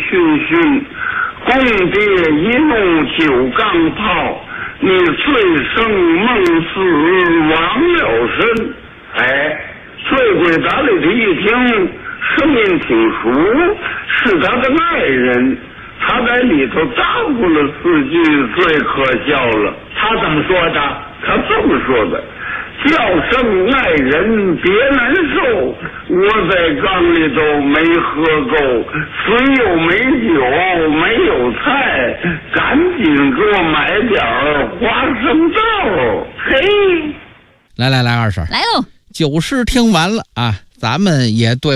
醺醺，公爹一怒酒缸泡，你醉生梦死忘了身。哎，醉鬼打里头一听声音挺熟，是他的爱人，他在里头答复了4句，最可笑了。 他怎么说的？ 他这么说的：叫声爱人别难受，我在缸里头没喝够，虽有美酒没有菜，赶紧给我买点花生豆。嘿， 来，二婶， 来喽！ 酒诗听完了啊，咱们也对